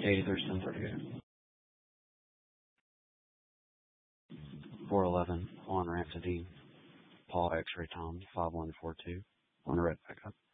83-1038. 411 on ramp to Dean. Paul X-ray Tom 5142 on the red backup.